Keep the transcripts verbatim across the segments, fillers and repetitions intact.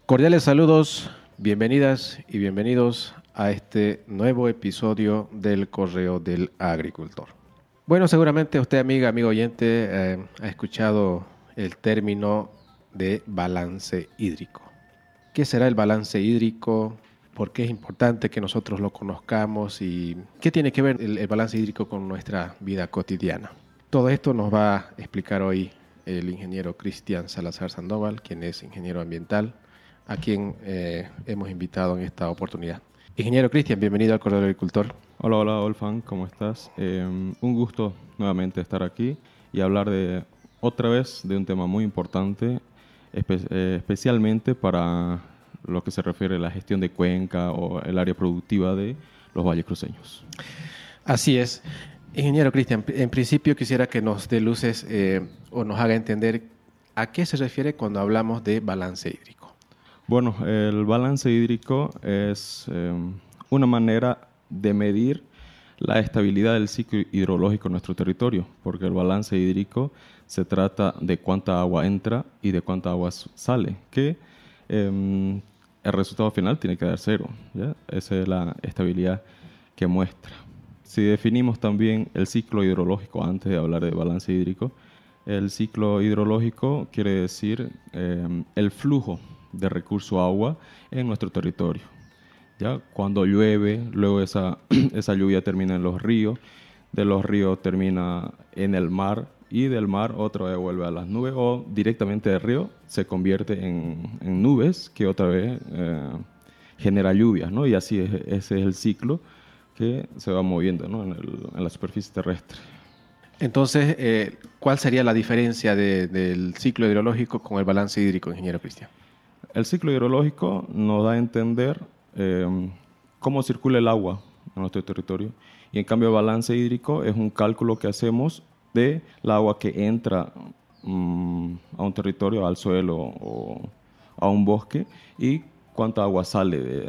Cordiales saludos, bienvenidas y bienvenidos a este nuevo episodio del Correo del Agricultor. Bueno, seguramente usted, amiga, amigo oyente, eh, ha escuchado el término de balance hídrico. ¿Qué será el balance hídrico? ¿Por qué es importante que nosotros lo conozcamos? ¿Y qué tiene que ver el, el balance hídrico con nuestra vida cotidiana? Todo esto nos va a explicar hoy el ingeniero Cristian Salazar Sandoval, quien es ingeniero ambiental, a quien eh, hemos invitado en esta oportunidad. Ingeniero Cristian, bienvenido al Correo del Agricultor. Hola, hola, Olfan, ¿cómo estás? Eh, un gusto nuevamente estar aquí y hablar de otra vez de un tema muy importante, espe- eh, especialmente para lo que se refiere a la gestión de cuenca o el área productiva de los valles cruceños. Así es. Ingeniero Cristian, en principio quisiera que nos dé luces eh, o nos haga entender a qué se refiere cuando hablamos de balance hídrico. Bueno, el balance hídrico es eh, una manera de medir la estabilidad del ciclo hidrológico en nuestro territorio, porque el balance hídrico se trata de cuánta agua entra y de cuánta agua sale, que eh, el resultado final tiene que dar cero, ¿ya? Esa es la estabilidad que muestra. Si definimos también el ciclo hidrológico antes de hablar de balance hídrico, el ciclo hidrológico quiere decir eh, el flujo de recurso agua en nuestro territorio. ¿Ya? Cuando llueve, luego esa, esa lluvia termina en los ríos, de los ríos termina en el mar y del mar otra vez vuelve a las nubes o directamente del río se convierte en, en nubes que otra vez eh, genera lluvias, ¿no? Y así es, ese es el ciclo que se va moviendo, ¿no? en, el, en la superficie terrestre. Entonces, eh, ¿cuál sería la diferencia de, del ciclo hidrológico con el balance hídrico, ingeniero Cristian? El ciclo hidrológico nos da a entender eh, cómo circula el agua en nuestro territorio y en cambio el balance hídrico es un cálculo que hacemos de la agua que entra um, a un territorio, al suelo o a un bosque y cuánta agua sale de,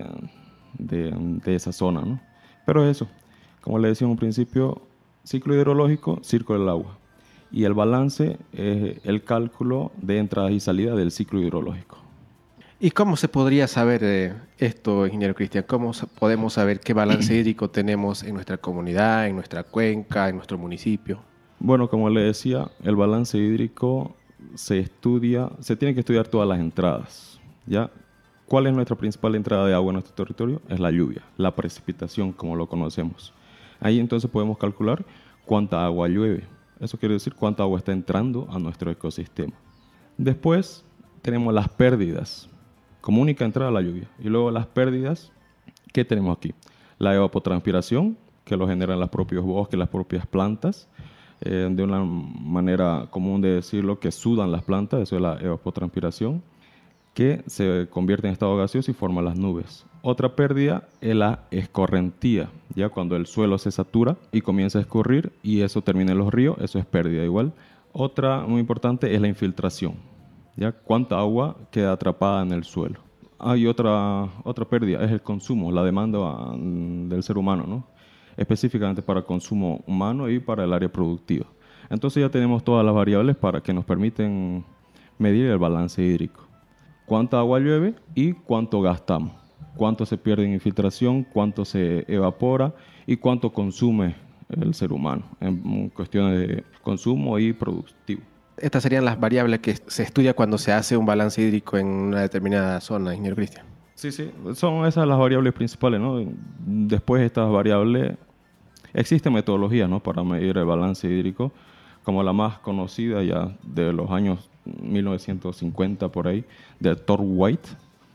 de, de esa zona, ¿no? Pero eso, como le decía en un principio, ciclo hidrológico, círculo del agua. Y el balance es el cálculo de entrada y salida del ciclo hidrológico. ¿Y cómo se podría saber eh, esto, ingeniero Cristian? ¿Cómo podemos saber qué balance hídrico tenemos en nuestra comunidad, en nuestra cuenca, en nuestro municipio? Bueno, como le decía, el balance hídrico se estudia, se tiene que estudiar todas las entradas, ¿ya? ¿Cuál es nuestra principal entrada de agua en nuestro territorio? Es la lluvia, la precipitación, como lo conocemos. Ahí entonces podemos calcular cuánta agua llueve. Eso quiere decir cuánta agua está entrando a nuestro ecosistema. Después tenemos las pérdidas, como única entrada a la lluvia. Y luego las pérdidas, ¿qué tenemos aquí? La evapotranspiración, que lo generan los propios bosques, las propias plantas. Eh, de una manera común de decirlo, que sudan las plantas, eso es la evapotranspiración, que se convierte en estado gaseoso y forma las nubes. Otra pérdida es la escorrentía, ya cuando el suelo se satura y comienza a escurrir y eso termina en los ríos, eso es pérdida igual. Otra muy importante es la infiltración, ya cuánta agua queda atrapada en el suelo. Hay otra, otra pérdida, es el consumo, la demanda um, del ser humano, ¿no? Específicamente para consumo humano y para el área productiva. Entonces ya tenemos todas las variables para que nos permiten medir el balance hídrico. Cuánta agua llueve y cuánto gastamos, cuánto se pierde en infiltración, cuánto se evapora y cuánto consume el ser humano en cuestiones de consumo y productivo. Estas serían las variables que se estudia cuando se hace un balance hídrico en una determinada zona, ingeniero Cristian. Sí, sí, son esas las variables principales, ¿no? Después de estas variables, existen metodologías, ¿no?, para medir el balance hídrico, como la más conocida ya de los años mil novecientos cincuenta por ahí, de Thor White,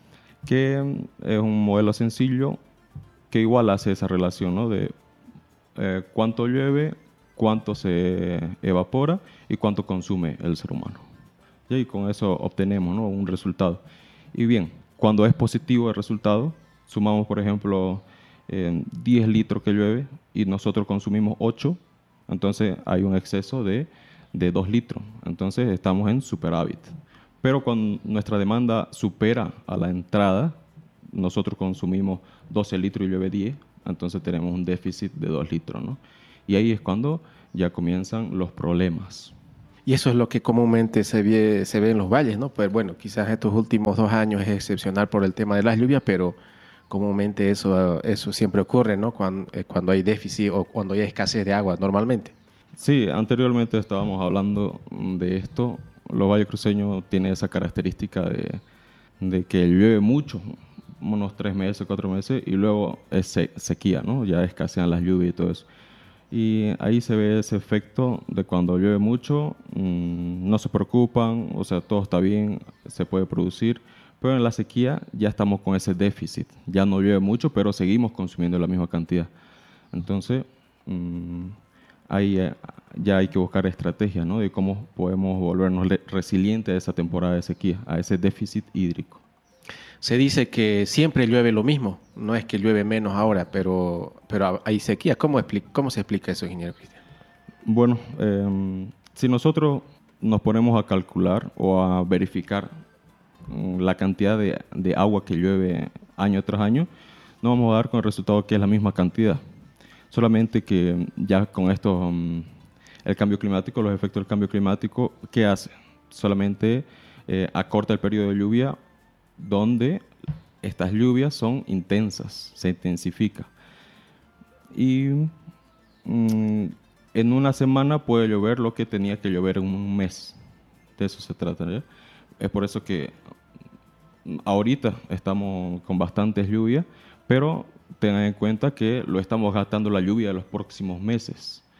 que es un modelo sencillo que igual hace esa relación, ¿no?, de eh, cuánto llueve, cuánto se evapora y cuánto consume el ser humano. Y con eso obtenemos, ¿no?, un resultado. Y bien, cuando es positivo el resultado, sumamos, por ejemplo, eh, diez litros que llueve y nosotros consumimos ocho, entonces hay un exceso de, de dos litros. Entonces estamos en superávit. Pero cuando nuestra demanda supera a la entrada, nosotros consumimos doce litros y llueve diez, entonces tenemos un déficit de dos litros, ¿no? Y ahí es cuando ya comienzan los problemas. Y eso es lo que comúnmente se ve, se ve en los valles, ¿no? Pues bueno, quizás estos últimos dos años es excepcional por el tema de las lluvias, pero comúnmente eso, eso siempre ocurre, ¿no? Cuando, eh, cuando hay déficit o cuando hay escasez de agua, normalmente. Sí, anteriormente estábamos hablando de esto. Los valles cruceños tienen esa característica de, de que llueve mucho, unos tres meses, cuatro meses, y luego es se- sequía, ¿no? Ya escasean las lluvias y todo eso. Y ahí se ve ese efecto de cuando llueve mucho, mmm, no se preocupan, o sea, todo está bien, se puede producir, pero en la sequía ya estamos con ese déficit. Ya no llueve mucho, pero seguimos consumiendo la misma cantidad. Entonces, mmm, ahí eh, ya hay que buscar estrategias, ¿no? De cómo podemos volvernos le- resilientes a esa temporada de sequía, a ese déficit hídrico. Se dice que siempre llueve lo mismo, no es que llueve menos ahora, pero, pero hay sequía. ¿Cómo, expli- cómo se explica eso, ingeniero Cristian? Bueno, eh, si nosotros nos ponemos a calcular o a verificar mm, la cantidad de, de agua que llueve año tras año, nos vamos a dar con el resultado que es la misma cantidad. Solamente que ya con esto, mm, el cambio climático, los efectos del cambio climático, ¿qué hace? Solamente eh, acorta el periodo de lluvia donde estas lluvias son intensas, se intensifica. Y mm, en una semana puede llover lo que tenía que llover en un mes. De eso se trata, ¿ya? Es por eso que mm, ahorita estamos con bastantes lluvias, pero tengan en cuenta que lo estamos gastando la lluvia de los próximos meses.